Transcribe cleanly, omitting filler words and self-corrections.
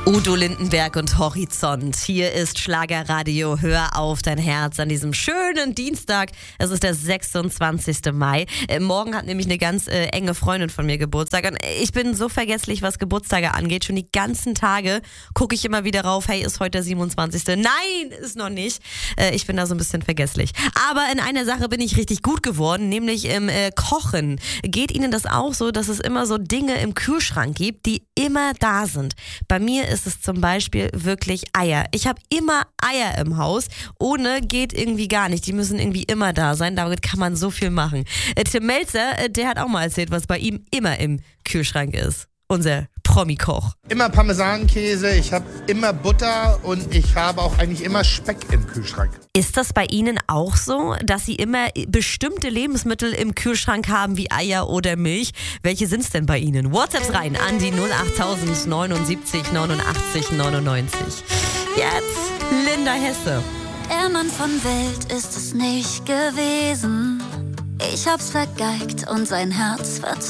Udo Lindenberg und Horizont. Hier ist Schlagerradio. Hör auf dein Herz an diesem schönen Dienstag. Es ist der 26. Mai. Morgen hat nämlich eine ganz enge Freundin von mir Geburtstag. Und ich bin so vergesslich, was Geburtstage angeht. Schon die ganzen Tage gucke ich immer wieder rauf. Hey, ist heute der 27. Nein, ist noch nicht. Ich bin da so ein bisschen vergesslich. Aber in einer Sache bin ich richtig gut geworden, nämlich im Kochen. Geht Ihnen das auch so, dass es immer so Dinge im Kühlschrank gibt, die immer da sind? Bei mir ist es zum Beispiel wirklich Eier. Ich habe immer Eier im Haus. Ohne geht irgendwie gar nicht. Die müssen irgendwie immer da sein. Damit kann man so viel machen. Tim Melzer, der hat auch mal erzählt, was bei ihm immer im Kühlschrank ist. Unser Promi-Koch. Immer Parmesankäse, ich habe immer Butter und ich habe auch eigentlich immer Speck im Kühlschrank. Ist das bei Ihnen auch so, dass Sie immer bestimmte Lebensmittel im Kühlschrank haben, wie Eier oder Milch? Welche sind es denn bei Ihnen? WhatsApps rein an die 08000 79 89 99. Jetzt Linda Hesse. Der Mann von Welt ist es nicht gewesen. Ich hab's vergeigt und sein Herz verzogen.